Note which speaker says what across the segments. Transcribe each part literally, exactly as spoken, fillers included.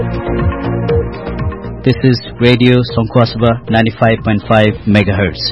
Speaker 1: This is Radio Sankhwasaba ninety-five point five megahertz.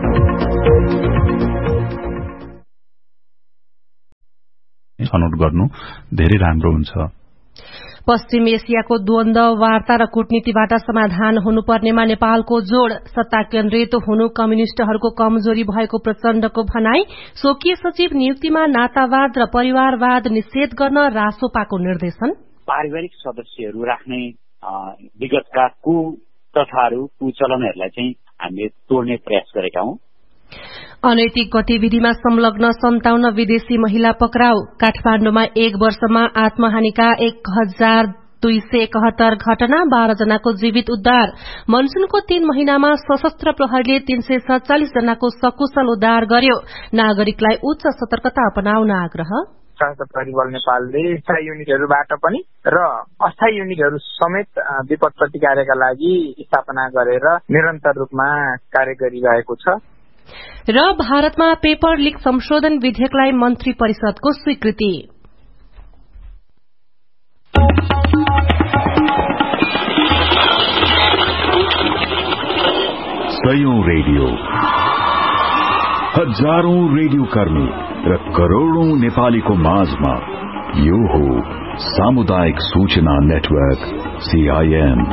Speaker 2: छनौट गर्नु धेरै राम्रो हुन्छ।
Speaker 3: पश्चिम एसियाको द्वन्द वार्ता र कूटनीतिबाट समाधान हुनुपर्नेमा नेपालको जोड़। सत्ता केन्द्रित हुनु कम्युनिष्टहरूको कमजोरी भएको प्रचण्डको भनाई। स्वकीय सचिव नियुक्तिमा नातावाद र परिवारवाद निषेध गर्न रासोपाको निर्देशन।
Speaker 4: पारिवारिक सदस्यहरू राख्ने विगतका कुप्रथाहरू कुचलनहरूलाई चाहिँ हामीले तोड्ने प्रयास गरेका हौं।
Speaker 3: अनैतिक गतिविधिमा संलग्न सन्ताउन्न विदेशी महिला पक्राउ। काठमाडौँमा एक वर्षमा आत्महानिका एक हजार दुई सय एकहत्तर घटना, बाह्र जनाको जीवित उद्धार। मनसूनको तीन महिनामा सशस्त्र प्रहरीले तीन सय सत्तालिस जनाको सकुशल उद्धार गर्यो। नागरिकलाई उच्च सतर्कता अपनाउन आग्रह।
Speaker 5: सशस्त्र प्रहरी बल नेपालले स्थायी युनिटहरूबाट पनि र अस्थायी युनिटहरू समेत विपद प्रतिकारका लागि स्थापना गरेर निरन्तर रूपमा कार्य गरिरहेको छ।
Speaker 3: र भारतमा पेपर लीक संशोधन विधेयकलाई मन्त्री परिषदको स्वीकृति।
Speaker 6: सयौं रेडियो, हजारौं रेडियो कर्मी र करोड़ौं नेपालीको माझमा यो हो सामुदायिक सूचना नेटवर्क सीआईएन।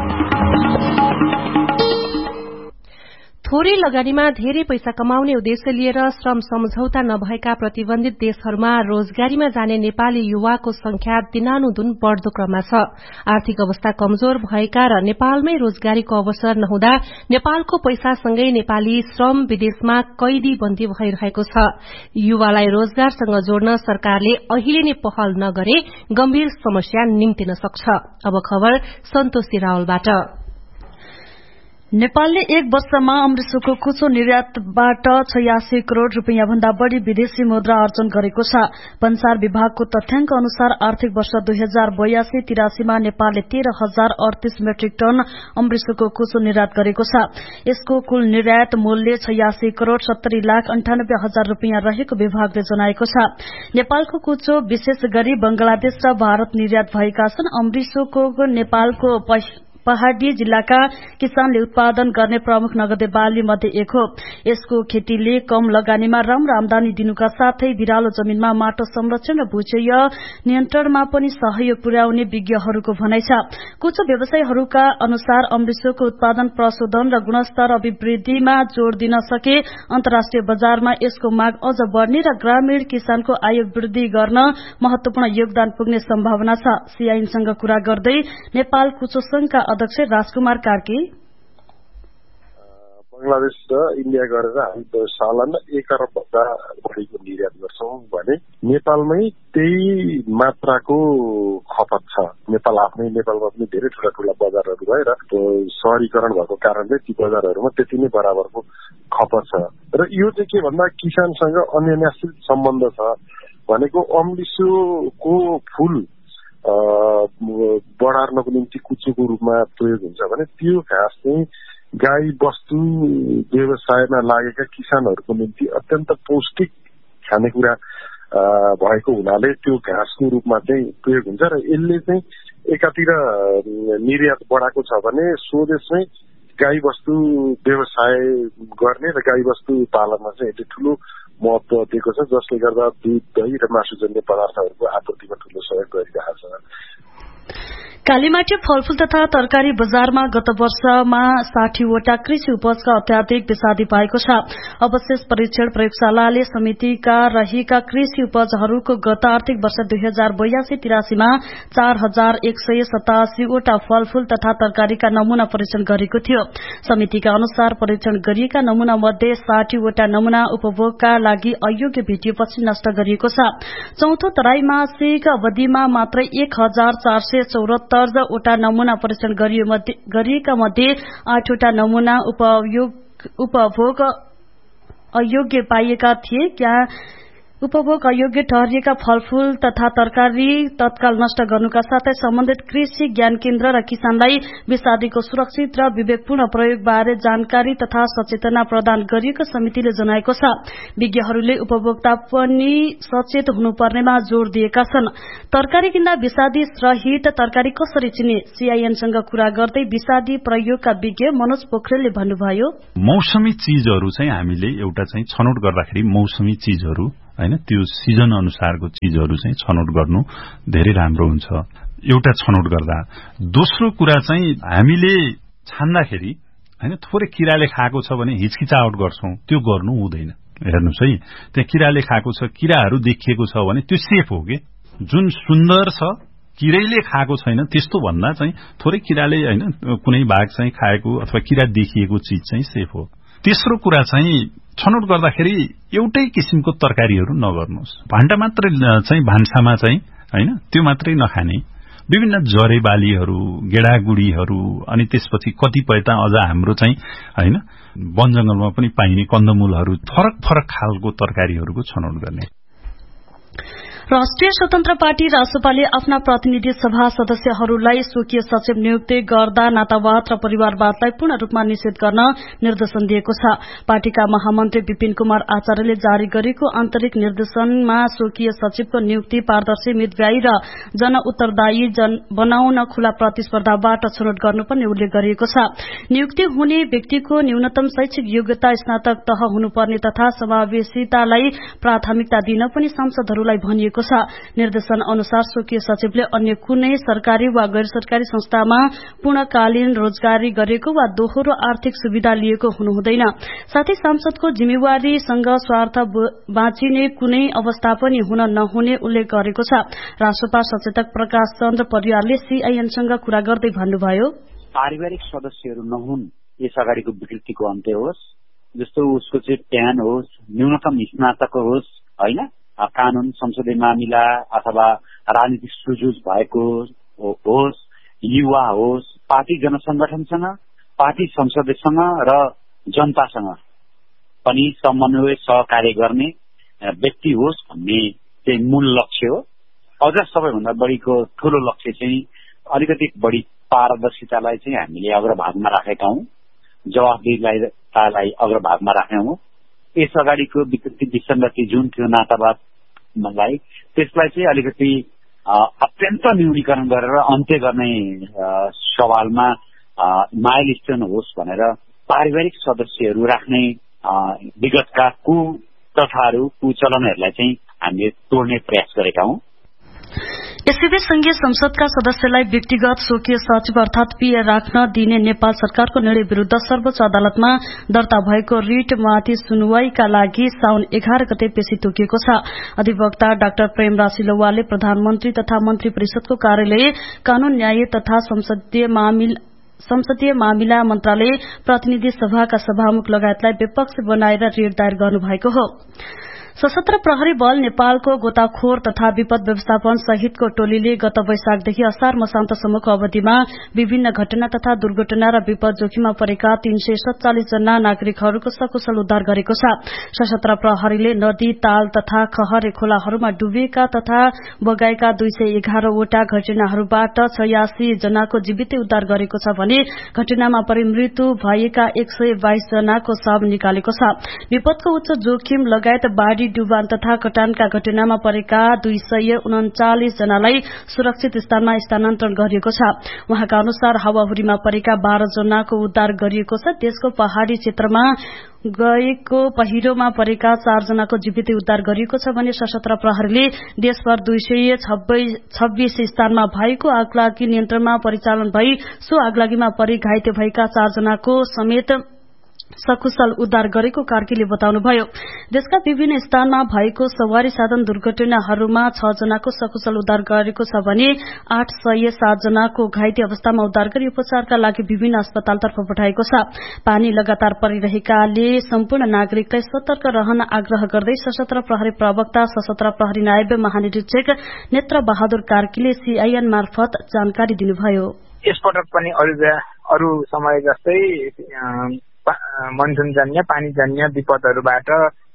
Speaker 3: थोरै लगानीमा धेरै पैसा कमाउने उद्देश्य लिएर श्रम सम्झौता नभएका प्रतिबन्धित देशहरूमा रोजगारीमा जाने नेपाली युवाको संख्या दिनानुदिन बढ़दो क्रममा छ। आर्थिक अवस्था कमजोर भएका र नेपालमै रोजगारीको अवसर नहुँदा नेपालको पैसासँगै नेपाली श्रम विदेशमा कैदी बन्दी भइरहेको छ। युवालाई रोजगारसँग जोड्न सरकारले अहिले नै पहल नगरे गम्भीर समस्या निम्तिन सक्छ। अब खबर सन्तोषी रावलबाट।
Speaker 7: नेपालले एक वर्षमा अमृतसरको कुचो निर्यातबाट छयासी करोड़ रूपियाँ भन्दा बढ़ी विदेशी मुद्रा अर्जन गरेको छ। भन्सार विभागको तथ्याङ्क अनुसार आर्थिक वर्ष दुई हजार बयासी तिरासीमा नेपालले तेह्र हजार अडतीस मेट्रिक टन अमृतसरको कुचो निर्यात गरेको छ। यसको कुल निर्यात मूल्य छयासी करोड़ सत्तरी लाख अन्ठानब्बे हजार रूपियाँ रहेको विभागले जनाएको छ। नेपालको कुचो विशेष गरी बंगलादेश र भारत निर्यात भएका छन्। अमृतसरको नेपालको पहाड़ी जिल्लाका किसानले उत्पादन गर्ने प्रमुख नगदे बाली मध्ये एक हो। यसको खेतीले कम लगानीमा राम्रो आमदानी दिनुका साथै भिरालो जमीनमा माटो संरक्षण र भूजय नियन्त्रणमा पनि सहयोग पुर्याउने विज्ञहरूको भनाइ छ। कुचो व्यवसायीहरूका अनुसार अमृतसरको उत्पादन प्रशोधन र गुणस्तर अभिवृद्धिमा जोड़ दिन सके अन्तर्राष्ट्रिय बजारमा यसको माग अझ बढ़ने र ग्रामीण किसानको आय वृद्धि गर्न महत्वपूर्ण योगदान पुग्ने सम्भावना छ। सीआईएनसँग कुरा गर्दै नेपाल कुचो संघका अध्यक्ष राजकुमार कार्की,
Speaker 8: बंगलादेश र इन्डिया गरेर हामी सालाना एक अरब भन्दा बढीको निर्यात गर्छौं भने नेपालमै त्यही मात्राको खपत छ। नेपाल आफ्नै नेपालमा पनि धेरै ठूला ठूला बजारहरू भए र शहरीकरण भएको कारणले ती बजारहरूमा त्यति नै बराबरको खपत छ। र यो चाहिँ के भन्दा किसानसँग अन्यन्याश्रित सम्बन्ध छ भनेको अमृतसरको फूल बढार्नको निम्ति कुचोको रूपमा प्रयोग हुन्छ भने त्यो घाँस चाहिँ गाई वस्तु व्यवसायमा लागेका किसानहरूको निम्ति अत्यन्त पौष्टिक खानेकुरा भएको हुनाले त्यो घाँसको रूपमा चाहिँ प्रयोग हुन्छ र यसले चाहिँ एकातिर निर्यात बढाएको छ भने स्वदेशमै गाई वस्तु व्यवसाय गर्ने र गाई वस्तु पालनमा चाहिँ यसले ठूलो महत्व दिएको छ, जसले गर्दा दूध, दही र मासुजन्य पदार्थहरूको आपूर्तिमा ठूलो सहयोग गरिरहेको छ।
Speaker 7: कालीमाटी फलफूल तथा तरकारी बजारमा गत वर्षमा साठीवटा कृषि उपजका अत्याधिक विषादी पाएको छ। अवशेष परीक्षण प्रयोगशालाले समितिका रहेका कृषि उपजहरूको गत आर्थिक वर्ष दुई हजार बयासी तिरासीमा चार हजार एक सय सतासीवटा फलफूल तथा तरकारीका नमूना परीक्षण गरेको थियो। समितिका अनुसार परीक्षण गरिएका नमूना मध्ये साठीवटा नमूना उपभोगका लागि अयोग्य भेटिएपछि नष्ट गरिएको छ। चौथो त्रैमासिक अवधिमा मात्रै एक हजार चार सय चौरात्तर वटा नमूना परीक्षण गरिएका मध्ये आठवटा नमूना उपभोग अयोग्य पाइएका थिए। उपभोग अयोग्य ठहरिएका फलफूल तथा तरकारी तत्काल नष्ट गर्नुका साथै सम्बन्धित कृषि ज्ञान केन्द्र र किसानलाई विषादीको सुरक्षित र विवेकपूर्ण प्रयोग बारे जानकारी तथा सचेतना प्रदान गरिएको समितिले जनाएको छ। विज्ञहरूले उपभोक्ता पनि सचेत हुनुपर्नेमा जोड़ दिएका छन्। तरकारी किन्दा विषादी रहित तरकारी कसरी चिन्ने, सीआईएनसँग कुरा गर्दै विषादी प्रयोगका विज्ञ मनोज पोखरेलले भन्नुभयो,
Speaker 2: मौसमी चीजहरू चाहिँ हामीले एउटा चाहिँ छनौट गर्दाखेरि मौसमी चीजहरू हैन, त्यो सिजन अनुसारको चीजहरू चाहिँ छनौट गर्नु धेरै राम्रो हुन्छ एउटा छनौट गर्दा। दोस्रो कुरा चाहिँ हामीले छान्दाखेरि हैन थोरै किराले खाएको छ भने हिचकिचाहट गर्छौं, त्यो गर्नु हुँदैन। हेर्नुस् है, त्यहाँ किराले खाएको छ, किराहरू देखिएको छ भने त्यो सेफ हो के। जुन सुन्दर छ किराले खाएको छैन त्यस्तो भन्दा चाहिँ थोरै किराले हैन कुनै भाग चाहिँ खाएको अथवा किरा देखिएको चीज चाहिँ सेफ हो। तेस्रो कुरा चाहिँ छनौट गर्दाखेरि एउटै किसिमको तरकारीहरू नगर्नुहोस्। भान्डा मात्रै चाहिँ भान्सामा चाहिँ हैन त्यो मात्रै नखाने, विभिन्न जरेबालीहरू, गेडागुडीहरू, अनि त्यसपछि कतिपय त अझ हाम्रो चाहिँ हैन वन जंगलमा पनि पाइने कन्दमूलहरू, फरक फरक खालको तरकारीहरूको छनौट गर्ने।
Speaker 7: राष्ट्रिय स्वतन्त्र पार्टी रासपाले आफ्ना प्रतिनिधि सभा सदस्यहरूलाई स्वकीय सचिव नियुक्ति गर्दा नातावाद र परिवारवादलाई पूर्ण रूपमा निषेध गर्न निर्देशन दिएको छ। पार्टीका महामन्त्री विपिन कुमार आचार्यले जारी गरेको आन्तरिक निर्देशनमा स्वकीय सचिवको नियुक्ति पारदर्शी, मितव्ययी र जन उत्तरदायी बनाउन खुला प्रतिस्पर्धाबाट छनौट गर्नुपर्ने उल्लेख गरिएको छ। नियुक्ति हुने व्यक्तिको न्यूनतम शैक्षिक योग्यता स्नातक तह हुनुपर्ने तथा समावेशितालाई प्राथमिकता दिन पनि सांसदहरूलाई भनिएको छ। निर्देशन अनुसार स्वकीय सचिवले अन्य कुनै सरकारी वा गैर सरकारी संस्थामा पूर्णकालीन रोजगारी गरेको वा दोहोरो आर्थिक सुविधा लिएको हुनु हुँदैन। साथै सांसदको जिम्मेवारीसँग स्वार्थ बाँचिने कुनै अवस्था पनि हुन नहुने उल्लेख गरेको छ। रासपा सचेतक प्रकाश चन्द्र परियारले सीआईएनसँग कुरा गर्दै भन्नुभयो,
Speaker 4: पारिवारिक सदस्यहरू नहुन् यस अगाडिको विकृतिको अन्त्य होस्, जस्तो उसको चाहिँ प्यान होस्, न्यूनतम स्नातक होस् हैन, कानून, संसदीय मामिला अथवा राजनीतिक सुझुझ भएको होस्, युवा होस्, पार्टी जनसंगठनसँग, पार्टी संसदसँग र जनतासँग पनि समन्वय सहकार्य गर्ने व्यक्ति होस् भन्ने चाहिँ मूल लक्ष्य हो। अझ सबैभन्दा बढीको ठूलो लक्ष्य चाहिँ अलिकति बढी पारदर्शितालाई चाहिँ हामीले अग्रभागमा राखेका हौं, जवाफदेहीतालाई अग्रभागमा राखेका हौं। यस अगाडिको विकृति विसंगति जुन थियो नातावादलाई, त्यसलाई चाहिँ अलिकति अत्यन्त न्यूनीकरण गरेर अन्त्य गर्ने सवालमा माइलस्टोन होस् भनेर पारिवारिक सदस्यहरू राख्ने विगतका कुप्रथाहरू, कुचलनहरूलाई चाहिँ हामीले तोड्ने प्रयास गरेका हौं।
Speaker 7: यसैबीच संघीय संसदका सदस्यलाई व्यक्तिगत स्वकीय सचिव अर्थात पीए राख्न दिने नेपाल सरकारको निर्णय विरूद्ध सर्वोच्च अदालतमा दर्ता भएको रिटमाथि सुनवाईका लागि साउन एघार गते पेशी तोकिएको छ। अधिवक्ता डाक्टर प्रेमराज सिलौवाले प्रधानमन्त्री तथा मन्त्री परिषदको कार्यालय, कानून, न्याय तथा संसदीय मामिला संसदीय मामिला मन्त्रालय, प्रतिनिधि सभाका सभामुख लगायतलाई विपक्ष बनाएर रिट दायर गर्नुभएको हो। सशस्त्र प्रहरी बल नेपालको गोताखोर तथा विपद व्यवस्थापन सहितको टोलीले गत वैशाखदेखि असार मसान्तसम्मको अवधिमा विभिन्न घटना तथा दुर्घटना र विपद जोखिममा परेका तीन सय सत्तालिस जना नागरिकहरूको सकुशल उद्धार गरेको छ। सशस्त्र प्रहरीले नदी, ताल तथा खहरे खोलाहरूमा डुबेका तथा बगाएका दुई सय एघारवटा घटनाहरूबाट छयासी जनाको जीवितै उद्धार गरेको छ भने घटनामा परि मृत्यु भएका एक सय बाइस जनाको शव निकालेको छ। विपदको उच्च जोखिम लगायत बाढ़ी, डुबान तथा कटानका घटनामा परेका दुई सय उन्चालिस जनालाई सुरक्षित स्थानमा स्थानान्तरण गरिएको छ। उहाँका अनुसार हावाहुरीमा परेका बाह्र जनाको उद्धार गरिएको छ। देशको पहाड़ी क्षेत्रमा गएको पहिरोमा परेका चार जनाको जीवितै उद्धार गरिएको छ भने सशस्त्र प्रहरीले देशभर दुई सय छब्बीस स्थानमा भएको आगलागी नियन्त्रणमा परिचालन भई सो आगलागीमा परि घाइते भएका चार जनाको समेत सकुशल उद्धार गरेको कार्कीले बताउनुभयो। देशका विभिन्न स्थानमा भएको सवारी साधन दुर्घटनाहरूमा छ जनाको सकुशल उद्धार गरेको छ भने आठ सय सात जनाको घाइते अवस्थामा उद्धार गरी उपचारका लागि विभिन्न अस्पतालतर्फ पठाएको छ। पानी लगातार परिरहेकाले सम्पूर्ण नागरिकलाई सतर्क रहन आग्रह गर्दै सशस्त्र प्रहरी प्रवक्ता सशस्त्र प्रहरी नायब महानिरीक्षक नेत्र बहादुर कार्कीले सीआईएन मार्फत जानकारी दिनुभयो।
Speaker 5: यसपटक पनि अरू समय जस्तै मनसुनजन्य, पानीजन्य विपदहरूबाट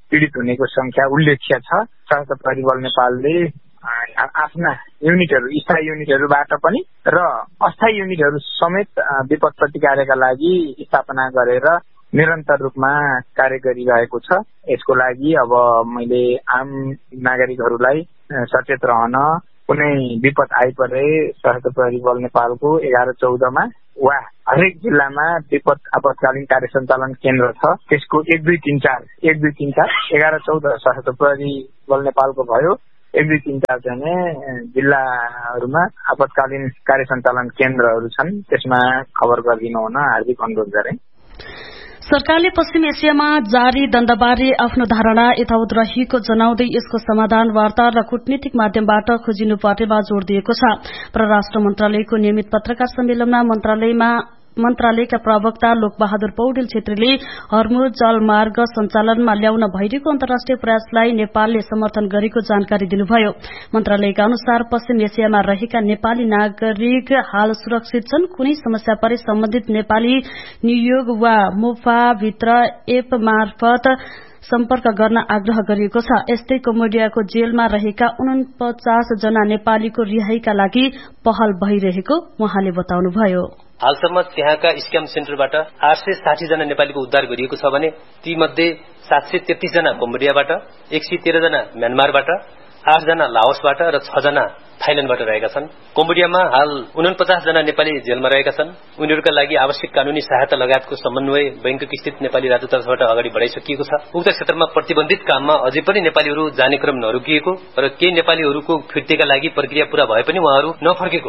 Speaker 5: पीडित हुनेको संख्या उल्लेख्य छ। सशस्त्र प्रहरी बल नेपालले आफ्ना युनिटहरू स्थायी युनिटहरूबाट पनि र अस्थायी युनिटहरू समेत विपद प्रतिकारका लागि स्थापना गरेर निरन्तर रूपमा कार्य गरिरहेको छ। यसको लागि अब मैले आम नागरिकहरूलाई सचेत रहन, कुनै विपद आइपरे सशस्त्र प्रहरी बल नेपालको एघार चौधमा वा हरेक जिल्लामा विपद आपतकालीन कार्य सञ्चालन केन्द्र छ, त्यसको एक दुई तीन चार एक दुई तीन चार एघार चौध सशस्त्र प्रहरी बल नेपालको भयो, एक दुई तीन चार चाहिँ जिल्लाहरूमा आपतकालीन कार्य सञ्चालन केन्द्रहरू छन्, त्यसमा खबर गरिदिनु हुन हार्दिक अनुरोध गरे।
Speaker 7: सरकारले पश्चिम एसियामा जारी दण्डबारे आफ्नो धारणा यथावत रहेको जनाउँदै यसको समाधान वार्ता र कूटनीतिक माध्यमबाट खोजिनु पर्नेमा जोड़ दिएको छ। परराष्ट्र मन्त्रालयको नियमित पत्रकार सम्मेलनमा मन्त्रालयमा मन्त्रालयका प्रवक्ता लोकबहादुर पौडेल छेत्रीले हर्मुज जलमार्ग सञ्चालनमा ल्याउन भइरहेको अन्तर्राष्ट्रिय प्रयासलाई नेपालले समर्थन गरेको जानकारी दिनुभयो। मन्त्रालयका अनुसार पश्चिम एसियामा रहेका नेपाली नागरिक हाल सुरक्षित छन्। कुनै समस्या परे सम्बन्धित नेपाली नियोग वा मोफा भित्र एप मार्फत सम्पर्क गर्न आग्रह गरिएको छ। यस्तै कम्बोडियाको जेलमा रहेका उनपचास जना नेपालीको रिहाईका लागि पहल भइरहेको उहाँले बताउनुभयो।
Speaker 9: हालसम्म त्यहाँका स्क्याम सेन्टरबाट आठ सय साठी जना नेपालीको उद्धार गरिएको छ भने ती मध्ये सात सय तेत्तीस जना कम्बोडियाबाट, एक सय तेह्र जना म्यानमारबाट, आठ जना लाओसबाट र छ जना थाइल्याण्डबाट रहेका छन्। कम्बोडियामा हाल उनपचास जना नेपाली जेलमा रहेका छन्। उनीहरूका लागि आवश्यक कानूनी सहायता लगायतको समन्वय बैंकक स्थित नेपाली राजदूतावासबाट अगाडि बढाइसकिएको छ। उक्त क्षेत्रमा प्रतिबन्धित काममा अझै पनि नेपालीहरू जाने क्रम नरोकिएको र केही नेपालीहरूको फिर्तीका लागि प्रक्रिया पूरा भए पनि उहाँहरू नफर्केको।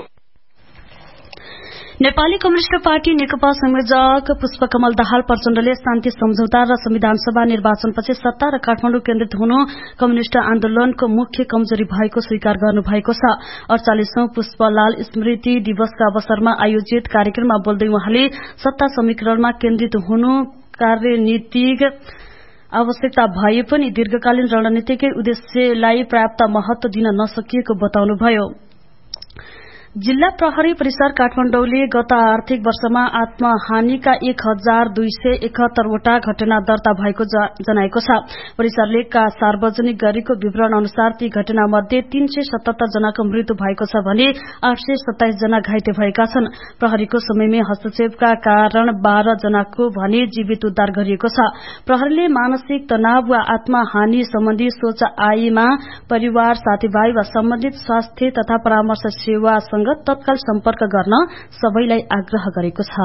Speaker 7: नेपाली कम्युनिष्ट पार्टी नेकपा संयोजक पुष्पकमल दाहाल प्रचण्डले शान्ति सम्झौता र संविधान सभा निर्वाचनपछि सत्ता र काठमाडौँ केन्द्रित हुनु कम्युनिष्ट आन्दोलनको मुख्य कमजोरी भएको स्वीकार गर्नुभएको छ। अडचालिसौं पुष्पलाल स्मृति दिवसका अवसरमा आयोजित कार्यक्रममा बोल्दै उहाँले सत्ता समीकरणमा केन्द्रित हुनु कार्यनीतिक आवश्यकता भए पनि दीर्घकालीन रणनीतिकै उद्देश्यलाई पर्याप्त महत्व दिन नसकिएको बताउनुभयो। जिल्ला प्रहरी परिसर काठमाडौँले गत आर्थिक वर्षमा आत्महानिका एक हजार दुई सय एकहत्तरवटा घटना दर्ता भएको जनाएको छ। परिसरले सार्वजनिक गरेको विवरण अनुसार ती घटना मध्ये तीन सय सतहत्तर जनाको मृत्यु भएको छ भने आठ सय सत्ताइस जना घाइते भएका छन्। प्रहरीको समयमै हस्तक्षेपका कारण बाह्र जनाको भने जीवित उद्धार गरिएको छ। प्रहरीले मानसिक तनाव वा आत्महानि सम्बन्धी सोच आएमा परिवार, साथीभाइ वा सम्बन्धित स्वास्थ्य तथा परामर्श सेवासँग तत्काल सम्पर्क गर्न सबैलाई आग्रह गरेको छ।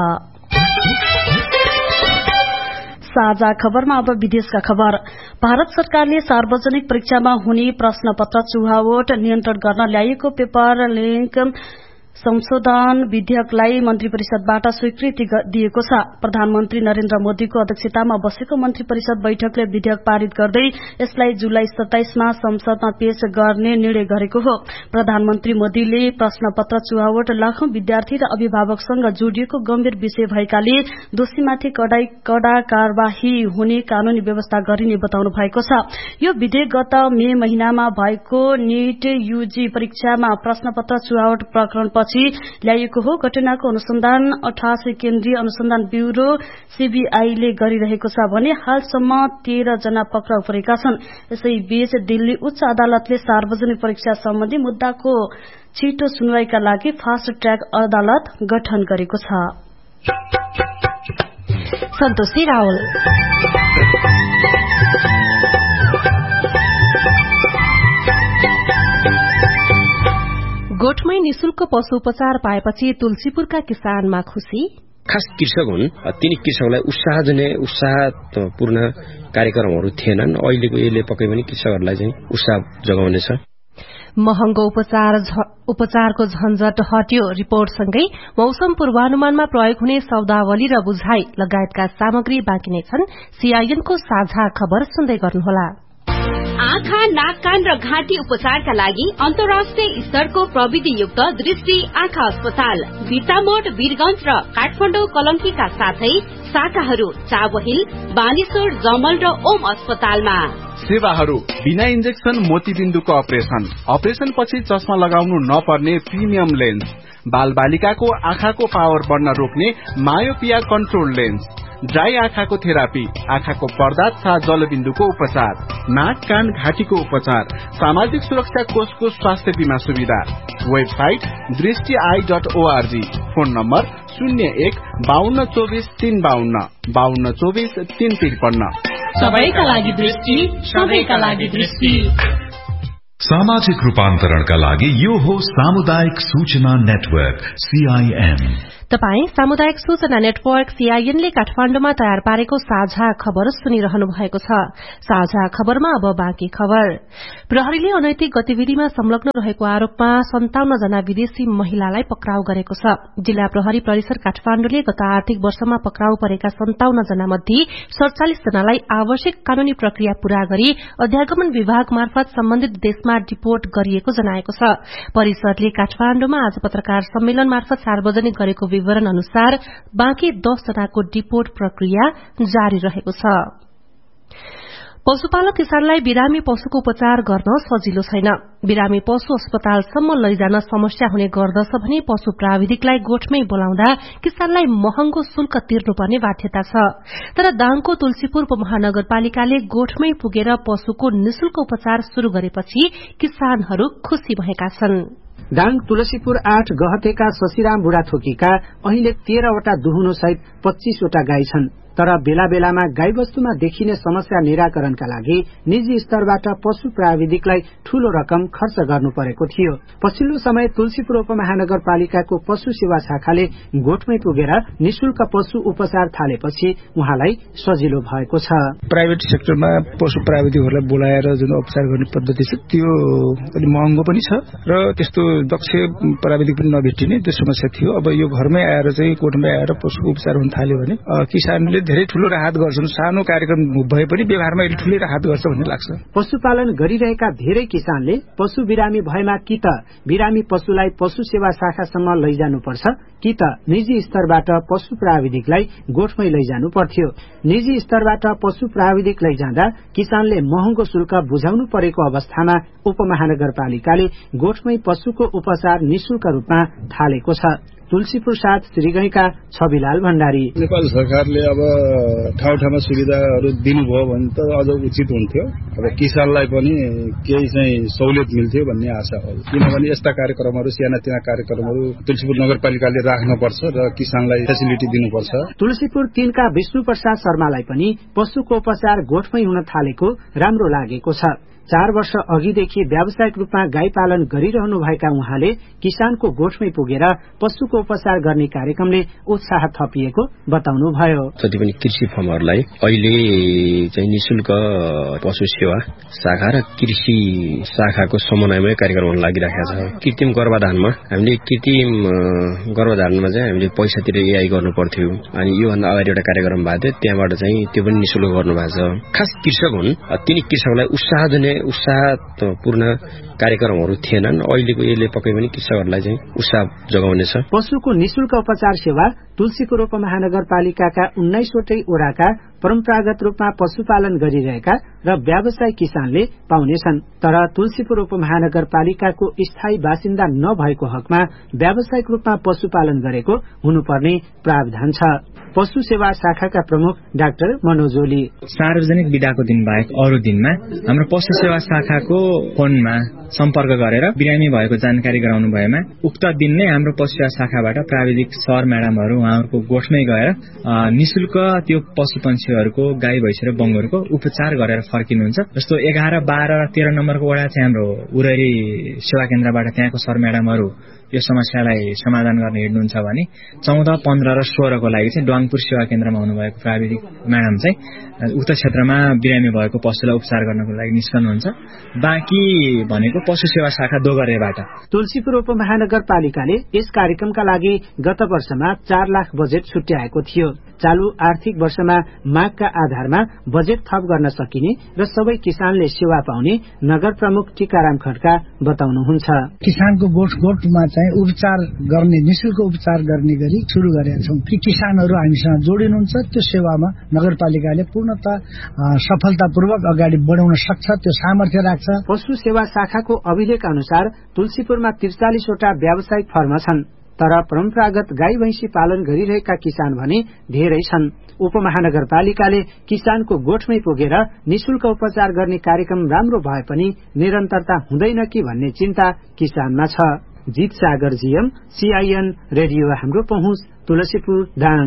Speaker 7: साझा खबरमा अब विदेशका खबर। भारत सरकारले सार्वजनिक परीक्षामा हुने प्रश्न पत्र चुहावट नियन्त्रण गर्न ल्याएको पेपर लिंक संशोधन विधेयकलाई मन्त्री परिषदबाट स्वीकृति दिएको छ। प्रधानमन्त्री नरेन्द्र मोदीको अध्यक्षतामा बसेको मन्त्री परिषद बैठकले विधेयक पारित गर्दै यसलाई जुलाई सत्ताइसमा संसदमा पेश गर्ने निर्णय गरेको हो। प्रधानमन्त्री मोदीले प्रश्न पत्र चुहावट लाखौं विद्यार्थी र अभिभावकसँग जोडिएको गम्भीर विषय भएकाले दोषीमाथि कड़ा कार्यवाही हुने कानूनी व्यवस्था गरिने बताउनु भएको छ। यो विधेयक गत मे महिनामा भएको नीट यूजी परीक्षामा प्रश्न पत्र चुहावट प्रकरण पछि ल्याइएको हो। घटनाको अनुसन्धान अठासी केन्द्रीय अनुसन्धान ब्यूरो सीबीआईले गरिरहेको छ भने हालसम्म तेह्र जना पक्राउ परेका छन्। यसैबीच दिल्ली उच्च अदालतले सार्वजनिक परीक्षा सम्बन्धी मुद्दाको छिटो सुनवाईका लागि फास्ट ट्र्याक अदालत गठन गरेको छ।
Speaker 3: सन्तोषी रावल गोठमै निशुल्क पशु उपचार पाएपछि तुलसीपुरका किसानमा खुशी।
Speaker 10: खास कृषक हुन्, तिनी कृषकलाई उत्साहजन्य उत्साहपूर्ण कार्यक्रमहरू थिएनन्। अहिलेको यसले पक्कै पनि कृषकहरूलाई चाहिँ उत्साह जगाउनेछ।
Speaker 3: महँगो उपचार उपचारको झन्झट हट्यो रिपोर्टसँगै मौसम पूर्वानुमानमा प्रयोग हुने शब्दावली र बुझाइ लगायतका सामग्री बाँकी नै छन्। सीआईएनको साझा खबर सुन्दै गर्नुहोला।
Speaker 11: आँखा, नाक, कान र घाँटी उपचारका लागि अन्तर्राष्ट्रिय स्तरको प्रविधियुक्त दृष्टि आँखा अस्पताल भिटामोड वीरगंज र काठमाडौँ कलंकीका साथै शाखाहरू चाबहिल, बानेश्वर, जमल र ओम अस्पतालमा।
Speaker 12: सेवाहरू बिना इन्जेक्सन मोतीबिन्दुको अपरेशन, अपरेशन पछि चस्मा लगाउनु नपर्ने प्रिमियम लेन्स, बाल बालिकाको आँखाको पावर बढ्न रोक्ने मायोपिया कन्ट्रोल लेन्स, ड्राई आँखाको थेरापी, आँखाको पर्दा तथा जलबिन्दुको उपचार, नाक कान घाँटीको उपचार, सामाजिक सुरक्षा कोषको स्वास्थ्य बीमा सुविधा। वेबसाइट दृष्टि I dot ORG. Phone number शून्य एक बाहन्न चौबिस तीन बाहन्न बाहन्न चौबिस तीन त्रिपन्न।
Speaker 13: सबैका लागि दृष्टि, सबैका लागि दृष्टि।
Speaker 6: सामाजिक रूपान्तरणका लागि यो हो सामुदायिक सूचना नेटवर्क सीआईएन।
Speaker 3: तपाई सामुदायिक सूचना नेटवर्क सीआईएन ले काठमाण्डुमा तयार पारेको साझा खबर सुनिरहनु भएको छ। साझा खबरमा अब बाँकी खबर। प्रहरीले अनैतिक गतिविधिमा संलग्न रहेको आरोपमा सन्ताउन्न जना विदेशी महिलालाई पक्राउ गरेको छ। जिल्ला प्रहरी परिसर काठमाण्डुले गत आर्थिक वर्षमा पक्राउ परेका सन्ताउन्न जना मध्ये सड़चालिस जनालाई आवश्यक कानूनी प्रक्रिया पूरा गरी अध्यागमन विभाग मार्फत सम्बन्धित देशमा डिपोर्ट गरिएको जनाएको छ। परिषदले काठमाण्डुमा आज पत्रकार सम्मेलन मार्फत सार्वजनिक गरेको विवरण अनुसार बाँकी दस जनाको डिपोर्ट प्रक्रिया जारी रहेको छ। पशुपालक किसानलाई बिरामी पशुको उपचार गर्न सजिलो छैन। बिरामी पशु अस्पतालसम्म लैजान समस्या हुने गर्दछ भने पशु प्राविधिकलाई गोठमै बोलाउँदा किसानलाई महँगो शुल्क तिर्नुपर्ने बाध्यता छ। तर दाङको तुलसीपुर उपमहानगरपालिकाले गोठमै पुगेर पशुको निशुल्क उपचार शुरू गरेपछि किसानहरू खुशी भएका छन्।
Speaker 14: दाङ तुलसीपुर आठ गहतेका शशिराम बुढाथोकीका अहिले तेह्रवटा दुहुनो सहित पच्चीसवटा गाई छन्। तर बेला बेलामा गाईवस्तुमा देखिने समस्या निराकरणका लागि निजी स्तरबाट पशु प्राविधिकलाई ठूलो रकम खर्च गर्नु परेको थियो। पछिल्लो समय तुलसीपुर उपमहानगरपालिकाको पशु सेवा शाखाले गोठमै पुगेर निशुल्क पशु उपचार थालेपछि उहाँलाई सजिलो भएको छ।
Speaker 15: प्राइभेट सेक्टरमा पशु प्राविधिकहरूलाई बोलाएर जुन उपचार गर्ने पद्धति छ त्यो अलि महँगो पनि छ र त्यस्तो दक्ष प्राविधिक पनि नभेटिने त्यो समस्या थियो। अब यो घरमै आएर चाहिँ कोठमै आएर पशुको उपचार हुन थाल्यो भने किसानले धेरै ठूलो राहत गर्छन्। सानो कार्यक्रम भए पनि व्यवहारमा अहिले ठूलै राहत गर्छ भन्ने लाग्छ।
Speaker 14: पशुपालन गरिरहेका धेरै किसानले पशु बिरामी भएमा कि त बिरामी पशुलाई पशु सेवा शाखासम्म लैजानुपर्छ कि त निजी स्तरबाट पशु प्राविधिकलाई गोठमै लैजानु पर्थ्यो। निजी स्तरबाट पशु प्राविधिक लैजाँदा किसानले महँगो शुल्क बुझाउनु परेको अवस्थामा उपमहानगरपालिकाले गोठमै पशुको उपचार निशुल्क रूपमा थालेको छ। तुलसीपुर साथ श्रीगैका छविलाल भण्डारी।
Speaker 16: नेपाल सरकारले अब ठाउँ ठाउँमा सुविधाहरू दिनुभयो भने त अझ उचित हुन्थ्यो। अब किसानलाई पनि केही चाहिँ सहुलियत मिल्थ्यो भन्ने आशा हो। किनभने यस्ता कार्यक्रमहरू सानातिना कार्यक्रमहरू तुलसीपुर नगरपालिकाले राख्नुपर्छ र किसानलाई फेसिलिटी दिनुपर्छ।
Speaker 14: तुलसीपुर तीनका विष्णु प्रसाद शर्मालाई पनि पशुको उपचार गोठमै हुन थालेको राम्रो लागेको छ। चार वर्ष अघिदेखि व्यावसायिक रूपमा गाई पालन गरिरहनु भएका उहाँले किसानको गोठमै पुगेर पशुको उपचार गर्ने कार्यक्रमले उत्साह थपिएको बताउनुभयो।
Speaker 10: जति पनि कृषि फर्महरूलाई अहिले चाहिँ निशुल्क पशु सेवा शाखा र कृषि शाखाको समन्वयमै कार्यक्रम हुन लागिरहेको छ। कृत्रिम गर्भाधानमा हामीले कृत्रिम गर्भाधानमा चाहिँ हामीले पैसा तिरेर एआई गर्नु पर्थ्यो अनि योभन्दा अगाडि एउटा कार्यक्रम भएको थियो, त्यहाँबाट चाहिँ त्यो पनि निशुल्क गर्नु भएको छ। खास कृषक हुन्, तिनी कृषकलाई उत्साह दिने उत्साहपूर्ण कार्यक्रमहरू थिएनन्। अहिलेको यसले पक्कै पनि कृषकहरूलाई चाहिँ उत्साह जगाउनेछ।
Speaker 14: पशुको निशुल्क उपचार सेवा तुलसीपुर उपमहानगरपालिकाका उन्नाइसवटै ओडाका परम्परागत रूपमा पशुपालन गरिरहेका र व्यावसायिक किसानले पाउनेछन्। तर तुलसीपुर उपमहानगरपालिकाको स्थायी बासिन्दा नभएको हकमा व्यावसायिक रूपमा पशुपालन गरेको हुनुपर्ने प्रावधान छ। पशु सेवा शाखाका प्रमुख डाक्टर मनोज ओली।
Speaker 17: सार्वजनिक बिदाको दिन बाहेक अरू दिनमा हाम्रो पशु सेवा शाखाको फोनमा सम्पर्क गरेर बिरामी भएको जानकारी गराउनु भएमा उक्त दिन नै हाम्रो पशु सेवा शाखाबाट प्राविधिक सर म्याडमहरू उहाँहरूको गोठमै गएर निशुल्क त्यो पशु पंक्षीहरूको गाई भैँसी र बङ्गुरको उपचार गरेर फर्किनुहुन्छ। जस्तो एघार बाह्र र तेह्र नम्बरको वडा चाहिँ हाम्रो उररी सेवा केन्द्रबाट त्यहाँको सर म्याडमहरू यो समस्यालाई समाधान गर्न हिँड्नुहुन्छ भने चौध पन्ध्र र सोह्रको लागि चाहिँ डवाङपुर सेवा केन्द्रमा हुनुभएको प्राविधिक म्याडम चाहिँ उक्त क्षेत्रमा बिरामी भएको पशुलाई उपचार गर्नको लागि निस्कनुहुन्छ। बाँकी भनेको पशु सेवा शाखा दोगरेबाट।
Speaker 14: तुलसीपुर उपमहानगरपालिकाले यस कार्यक्रमका लागि गत वर्षमा चार लाख बजेट छुट्याएको थियो। चालू आर्थिक वर्षमा मागका आधारमा बजेट थप गर्न सकिने र सबै किसानले सेवा पाउने नगर प्रमुख टीकाराम खड्का बताउनुहुन्छ।
Speaker 18: किसानको गोठ गोठमा चाहिँ उपचार गर्ने निशुल्क उपचार गर्ने गरी शुरू गरेका छौं। कि किसानहरू हामीसँग जोडिनुहुन्छ त्यो सेवामा नगरपालिकाले पूर्णतः सफलतापूर्वक अगाडि बढाउन सक्छ, त्यो सामर्थ्य राख्छ।
Speaker 14: पशु सेवा शाखाको अभिलेख अनुसार तुलसीपुरमा त्रिचालिसवटा व्यावसायिक फर्म छन्। तर परम्परागत गाई भैंसी पालन गरिरहेका किसान भने धेरै छन्। उपमहानगरपालिकाले किसानको गोठमै पुगेर निशुल्क उपचार गर्ने कार्यक्रम राम्रो भए पनि निरन्तरता हुँदैन कि भन्ने चिन्ता किसानमा छ। जीत सागर जीएम, सीआईएन रेडियो हाम्रो पहुँच, तुलसीपुर दाङ।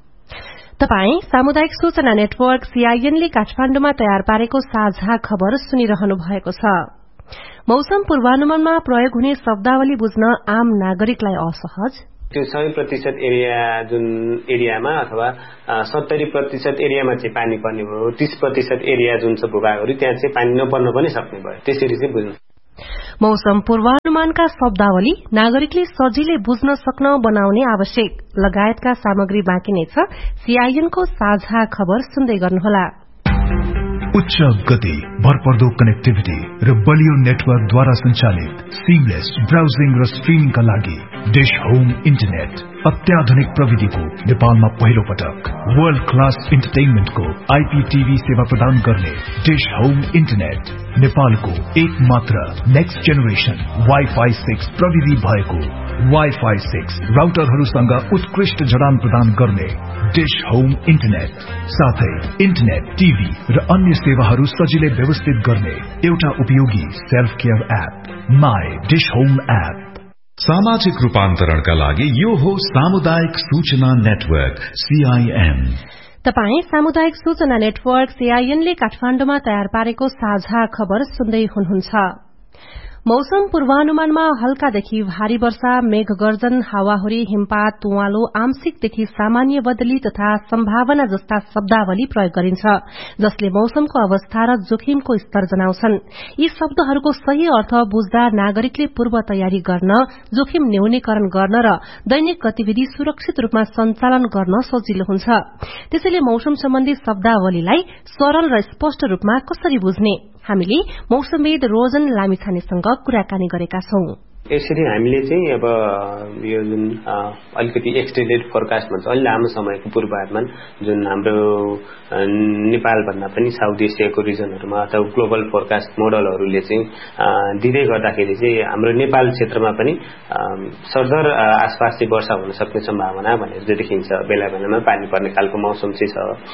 Speaker 3: तपाई सामुदायिक सूचना नेटवर्क सीआईएनले काठमाण्डुमा तयार पारेको साझा खबर सुनिरहनु भएको छ। मौसम पूर्वानुमानमा प्रयोग हुने शब्दावली बुझ्न आम नागरिकलाई असहज।
Speaker 19: त्यो सय प्रतिशत एरिया जुन एरियामा अथवा सत्तरी प्रतिशत एरियामा चाहिँ पानी पर्ने भयो, तीस प्रतिशत एरिया जुन छ भूभागहरू त्यहाँ चाहिँ पानी नपर्न पनि सक्ने भयो। त्यसरी चाहिँ बुझ्नु।
Speaker 3: मौसम पूर्वानुमानका शब्दावली नागरिकले सजिलै बुझ्न सक्न बनाउने आवश्यक लगायतका सामग्री बाँकी नै छ। सीआईएनको साझा खबर सुन्दै गर्नुहोला।
Speaker 6: उच्च गति, भरपर्दो कनेक्टिभिटी र बलियो नेटवर्कद्वारा सञ्चालित सिमलेस ब्राउजिङ र स्ट्रिमिङका लागि डिश होम इन्टरनेट अत्याधुनिक प्रविधिको नेपालमा पहिलो पटक वर्ल्ड क्लास इन्टरटेनमेन्टको आईपीटीभी सेवा प्रदान गर्ने डिश होम इन्टरनेट नेपालको एक मात्र नेक्स्ट जेनेरेसन वाइफाई सिक्स प्रविधि भएको वाइफाई सिक्स राउटरहरूसँग उत्कृष्ट जडान प्रदान गर्ने डिश होम इन्टरनेट साथै इन्टरनेट, टीभी र अन्य सेवाहरू सजिलै व्यवस्थित गर्ने एउटा उपयोगी self care app my dish home app. सामाजिक रूपान्तरणका लागि यो हो सामुदायिक सूचना नेटवर्क सीआईएन।
Speaker 3: तपाई सामुदायिक सूचना नेटवर्क सीआईएनले काठमाण्डुमा तयार पारेको साझा खबर सुन्दै हुनुहुन्छ। मौसम पूर्वानुमानमा हल्कादेखि भारी वर्षा, मेघ गर्जन, हावाहुरी, हिमपात, तुवालो, आंशिकदेखि सामान्य बदली तथा सम्भावना जस्ता शब्दावली प्रयोग गरिन्छ, जसले मौसमको अवस्था र जोखिमको स्तर जनाउँछन्। यी शब्दहरूको सही अर्थ बुझ्दा नागरिकले पूर्व तयारी गर्न, जोखिम न्यूनीकरण गर्न र दैनिक गतिविधि सुरक्षित रूपमा सञ्चालन गर्न सजिलो हुन्छ। त्यसैले मौसम सम्बन्धी शब्दावलीलाई सरल र स्पष्ट रूपमा कसरी बुझ्ने, हामीले मौसमविद रोजन लामिछानेसँग कुराकानी गरेका छौं।
Speaker 19: यसरी हामीले चाहिँ अब यो जुन अलिकति एक्सटेन्डेड फोरकास्ट भन्छ, अलि लामो समयको पूर्वानुमान जुन हाम्रो नेपाल भन्दा पनि साउथ एसियाको रिजनहरूमा अथवा ग्लोबल फोरकास्ट मोडलहरूले चाहिँ दिँदै गर्दाखेरि चाहिँ हाम्रो नेपाल क्षेत्रमा पनि सरदर आसपास चाहिँ वर्षा हुन सक्ने सम्भावना भनेर चाहिँ देखिन्छ। बेला बेलामा पानी पर्ने खालको मौसम चाहिँ छ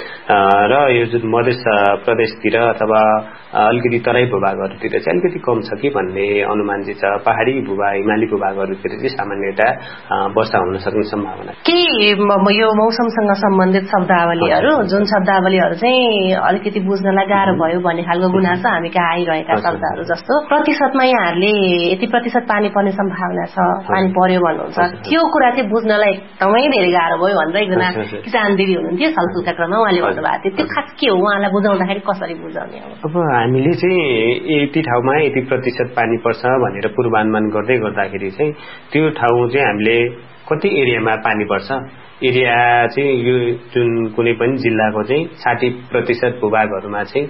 Speaker 19: र यो जुन मध्य प्रदेशतिर अथवा अलिकति तराई भूभागहरूतिर चाहिँ अलिकति कम छ कि भन्ने अनुमान चाहिँ छ। पहाडी भूभाग, हिमाली भूभागहरूतिर चाहिँ सामान्यतया वर्षा हुन सक्ने सम्भावना।
Speaker 3: के यो मौसमसँग सम्बन्धित शब्दावलीहरू जुन शब्दावलीहरू चाहिँ अलिकति बुझ्नलाई गाह्रो भयो भन्ने खालको गुनासो हामी कहाँ आइरहेका शब्दहरू जस्तो प्रतिशतमा यहाँहरूले यति प्रतिशत पानी पर्ने सम्भावना छ, पानी पर्यो भन्नुहुन्छ, त्यो कुरा चाहिँ बुझ्नलाई एकदमै धेरै गाह्रो भयो भनेर एकजना किसान दिदी हुनुहुन्थ्यो छलफलका क्रममा, उहाँले भन्नुभएको थियो। त्यो खास के हो, उहाँलाई बुझाउँदाखेरि कसरी बुझाउने हो?
Speaker 19: अब हामीले चाहिँ यति ठाउँमा यति प्रतिशत पानी पर्छ भनेर पूर्वानुमान गर्दै गर्दाखेरि चाहिँ त्यो ठाउँ चाहिँ हामीले कति एरियामा पानी पर्छ, एरिया चाहिँ यो जुन कुनै पनि जिल्लाको चाहिँ साठी प्रतिशत भूभागहरूमा चाहिँ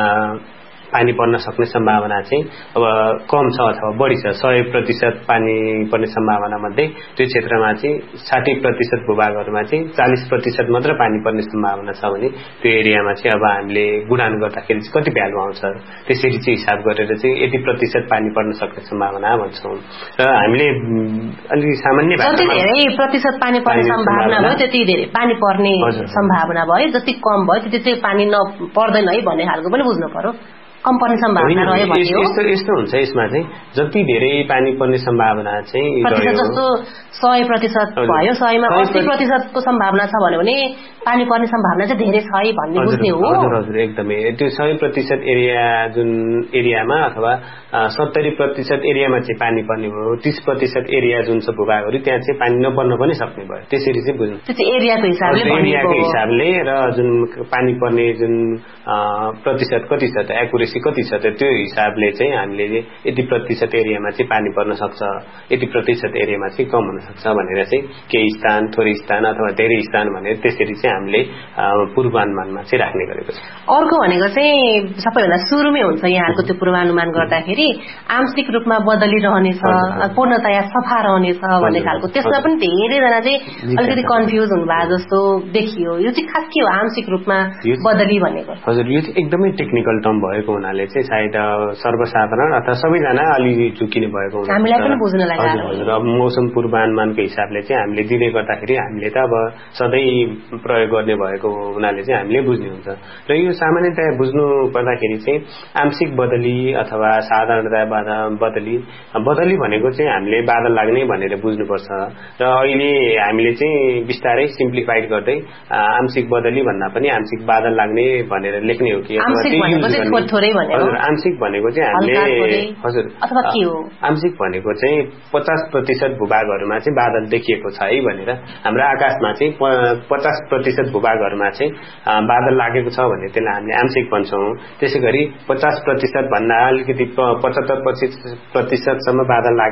Speaker 19: पानी पर्न सक्ने सम्भावना चाहिँ अब कम छ अथवा बढी छ। सय प्रतिशत पानी पर्ने सम्भावना मध्ये त्यो क्षेत्रमा चाहिँ साठी प्रतिशत भूभागहरूमा चाहिँ चालिस प्रतिशत मात्र पानी पर्ने सम्भावना छ भने त्यो एरियामा चाहिँ अब हामीले गुणान गर्दाखेरि चाहिँ कति भ्यालु आउँछ, त्यसरी चाहिँ हिसाब गरेर चाहिँ यति प्रतिशत पानी पर्न सक्ने सम्भावना भन्छौँ। र हामीले अलिक सामान्य
Speaker 3: जति धेरै प्रतिशत पानी पर्ने सम्भावना भयो त्यति धेरै पानी पर्ने सम्भावना भयो, जति कम भयो त्यति चाहिँ पानी नपर्दैन है भन्ने खालको पनि बुझ्नु पर्यो। कम पर्ने सम्भावना रह्यो भने
Speaker 19: यस्तो यस्तो हुन्छ। यसमा चाहिँ जति धेरै पानी पर्ने सम्भावना चाहिँ
Speaker 3: जस्तो सय प्रतिशत भयो, सयमा अस्सी प्रतिशतको सम्भावना छ भन्यो भने पानी पर्ने सम्भावना चाहिँ धेरै छ है भन्ने बुझ्ने हो।
Speaker 19: हजुर हजुर एकदमै। त्यो सय प्रतिशत एरिया जुन एरियामा अथवा सत्तरी प्रतिशत एरियामा चाहिँ पानी पर्ने भयो, तीस प्रतिशत एरिया जुन छ भूभागहरू त्यहाँ चाहिँ पानी नपर्न पनि सक्ने भयो, त्यसरी चाहिँ बुझ्नु।
Speaker 3: त्यो चाहिँ एरियाको हिसाबले
Speaker 19: एरियाको हिसाबले र जुन पानी पर्ने जुन प्रतिशत कति छ, एक्युरेसी कति छ, त्यो हिसाबले चाहिँ हामीले यति प्रतिशत एरियामा चाहिँ पानी पर्न सक्छ, यति प्रतिशत एरियामा चाहिँ कम हुन सक्छ भनेर चाहिँ केही स्थान, थोरै स्थान अथवा धेरै स्थान भनेर त्यसरी चाहिँ हामीले पूर्वानुमानमा चाहिँ राख्ने गरेको छ।
Speaker 3: अर्को भनेको चाहिँ सबैभन्दा सुरुमै हुन्छ यहाँको त्यो पूर्वानुमान गर्दाखेरि आंशिक रूपमा बदलिरहनेछ, पूर्णतया सफा रहनेछ भन्ने खालको, त्यसमा पनि धेरैजना चाहिँ अलिकति कन्फ्युज हुनुभएको जस्तो देखियो। यो चाहिँ खास के हो आंशिक रूपमा बदली भनेको?
Speaker 19: हजुर, यो चाहिँ एकदमै टेक्निकल टर्म भएको हुनाले हुनाले चाहिँ सायद सर्वसाधारण अथवा सबैजना अलि झुकिने भएको हुन्छ
Speaker 20: हामीलाई पनि बुझ्न लाग्यो
Speaker 19: हजुर अब मौसम पूर्वानुमानको हिसाबले चाहिँ हामीले दिँदै गर्दाखेरि हामीले त अब सधैँ प्रयोग गर्ने भएको हुनाले चाहिँ हामीले बुझ्ने हुन्छ र यो सामान्यतया बुझ्नु पर्दाखेरि चाहिँ आंशिक बदली अथवा साधारणतया बदली बदली भनेको चाहिँ हामीले बादल लाग्ने भनेर बुझ्नुपर्छ र अहिले हामीले चाहिँ बिस्तारै सिम्प्लिफाइड गर्दै आंशिक बदली भन्दा पनि आंशिक बादल लाग्ने भनेर लेख्ने हो कि हजुर आंशिक भनेको चाहिँ हामीले हजुर आंशिक भनेको चाहिँ पचास प्रतिशत भूभागहरूमा चाहिँ बादल देखिएको छ है भनेर हाम्रो आकाशमा चाहिँ पचास प्रतिशत भूभागहरूमा चाहिँ बादल लागेको छ भने त्यसलाई हामीले आंशिक भन्छौँ त्यसै गरी पचास प्रतिशत भन्दा अलिकति पचहत्तर प्रतिशतसम्म बादल